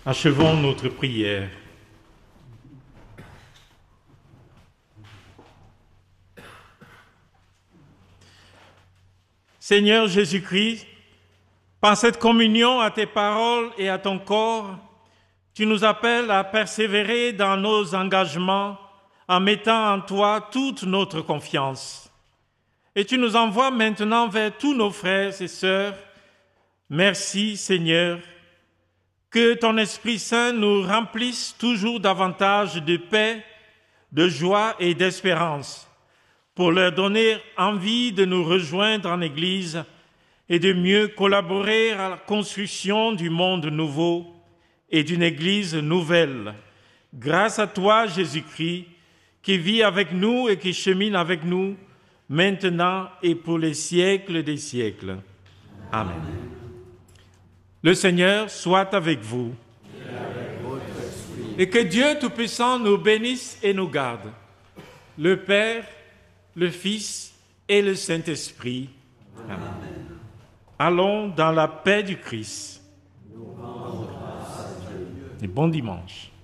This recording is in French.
Achevons notre prière. Seigneur Jésus-Christ, par cette communion à tes paroles et à ton corps, tu nous appelles à persévérer dans nos engagements en mettant en toi toute notre confiance. Et tu nous envoies maintenant vers tous nos frères et sœurs. Merci Seigneur, que ton Esprit Saint nous remplisse toujours davantage de paix, de joie et d'espérance, pour leur donner envie de nous rejoindre en Église et de mieux collaborer à la construction du monde nouveau et d'une Église nouvelle. Grâce à toi, Jésus-Christ, qui vit avec nous et qui chemine avec nous, maintenant et pour les siècles des siècles. Amen. Le Seigneur soit avec vous. Et que Dieu Tout-Puissant nous bénisse et nous garde. Le Père, le Fils et le Saint-Esprit. Amen. Allons dans la paix du Christ. Et bon dimanche.